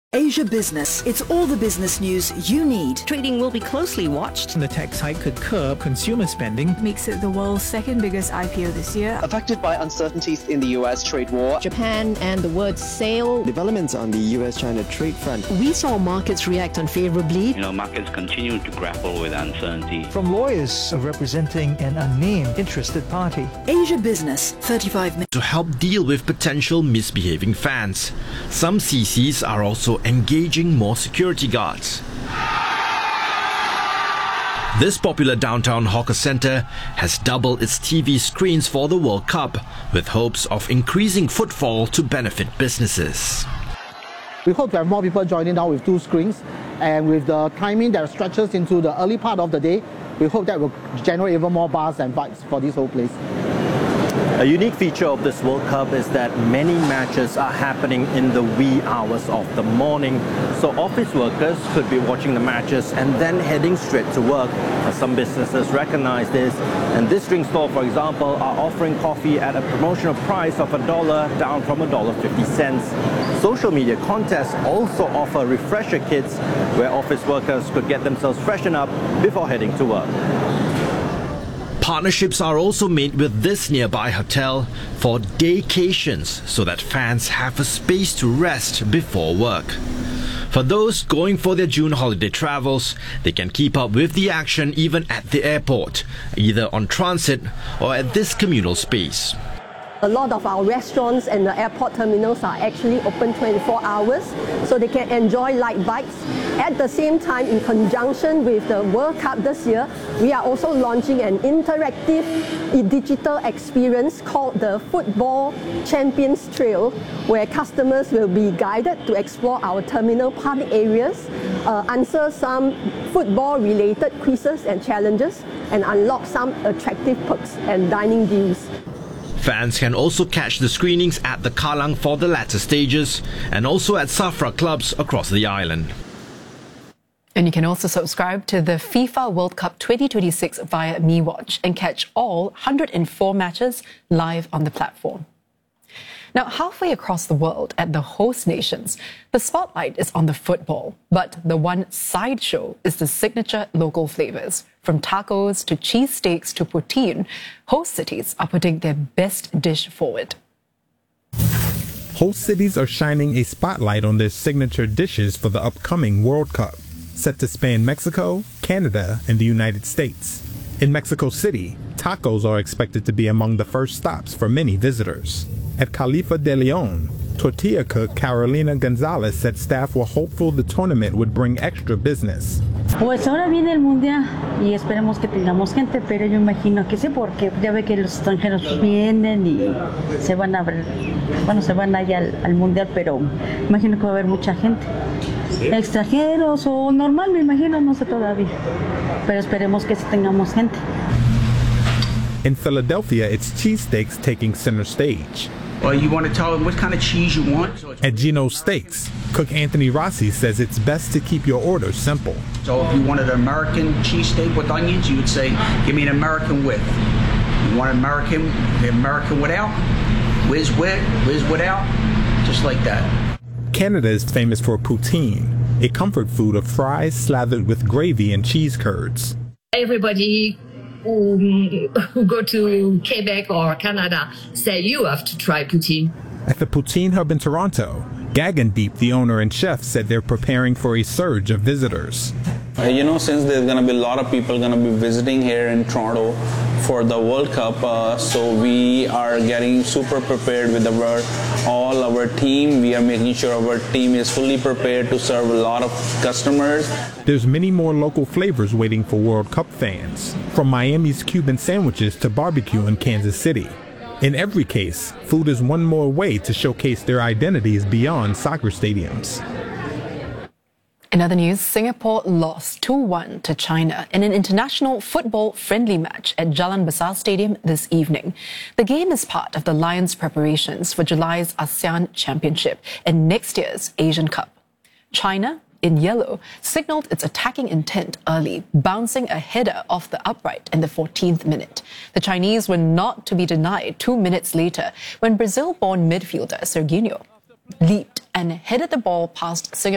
Asia Business. It's all the business news you need. Trading will be closely watched. The tax hike could curb consumer spending. Makes it the world's second biggest IPO this year. Affected by uncertainties in the US trade war. Japan and the word sale. Developments on the US-China trade front. We saw markets react unfavorably. Markets continue to grapple with uncertainty. From lawyers representing an unnamed interested party. Asia Business, 35 minutes. To help deal with potential misbehaving fans, some CCs are also engaging more security guards. This popular downtown hawker centre has doubled its TV screens for the World Cup, with hopes of increasing footfall to benefit businesses. We hope to have more people joining now with 2 screens, and with the timing that stretches into the early part of the day, we hope that will generate even more buzz and vibes for this whole place. A unique feature of this World Cup is that many matches are happening in the wee hours of the morning. So office workers could be watching the matches and then heading straight to work. Some businesses recognize this, and this drink store, for example, are offering coffee at a promotional price of $1 down from $1.50. Social media contests also offer refresher kits where office workers could get themselves freshened up before heading to work. Partnerships are also made with this nearby hotel for daycations so that fans have a space to rest before work. For those going for their June holiday travels, they can keep up with the action even at the airport, either on transit or at this communal space. A lot of our restaurants and the airport terminals are actually open 24 hours, so they can enjoy light bites. At the same time, in conjunction with the World Cup this year, we are also launching an interactive digital experience called the Football Champions Trail, where customers will be guided to explore our terminal public areas, answer some football-related quizzes and challenges, and unlock some attractive perks and dining deals. Fans can also catch the screenings at the Kallang for the latter stages and also at SAFRA clubs across the island. And you can also subscribe to the FIFA World Cup 2026 via MeWatch and catch all 104 matches live on the platform. Now, halfway across the world at the host nations, the spotlight is on the football, but the one sideshow is the signature local flavors. From tacos to cheesesteaks to poutine, host cities are putting their best dish forward. Host cities are shining a spotlight on their signature dishes for the upcoming World Cup, set to span Mexico, Canada, and the United States. In Mexico City, tacos are expected to be among the first stops for many visitors. At Califa de Leon, tortilla cook Carolina Gonzalez said staff were hopeful the tournament would bring extra business. Pues ahora viene el mundial y esperemos que tengamos gente, pero yo imagino que sí, porque ya ve que los extranjeros vienen y se van a ver, bueno, se van allá al mundial, pero imagino que va a haber mucha gente. Extranjeros o normal, me imagino, no sé todavía, pero esperemos que sí tengamos gente. In Philadelphia, it's cheesesteaks taking center stage. Well, you want to tell them what kind of cheese you want. At Geno's Steaks, cook Anthony Rossi says it's best to keep your order simple. So if you wanted an American cheesesteak with onions, you would say, give me an American with. You want American without? Whiz with, whiz without, just like that. Canada is famous for poutine, a comfort food of fries slathered with gravy and cheese curds. Everybody who go to Quebec or Canada say you have to try poutine. At the Poutine Hub in Toronto, Gagandeep, the owner and chef, said they're preparing for a surge of visitors. Since there's going to be a lot of people going to be visiting here in Toronto for the World Cup, so we are getting super prepared with all our team. We are making sure our team is fully prepared to serve a lot of customers. There's many more local flavors waiting for World Cup fans, from Miami's Cuban sandwiches to barbecue in Kansas City. In every case, food is one more way to showcase their identities beyond soccer stadiums. In other news, Singapore lost 2-1 to China in an international football friendly match at Jalan Besar Stadium this evening. The game is part of the Lions' preparations for July's ASEAN Championship and next year's Asian Cup. China, in yellow, signalled its attacking intent early, bouncing a header off the upright in the 14th minute. The Chinese were not to be denied 2 minutes later when Brazil-born midfielder Serginho leaped and headed the ball past Singapore